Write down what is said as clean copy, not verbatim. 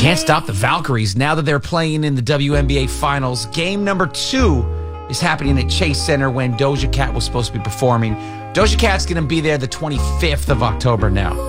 Can't stop the Valkyries now that they're playing in the WNBA Finals. Game number 2 is happening at Chase Center when Doja Cat was supposed to be performing. Doja Cat's going to be there the 25th of October now.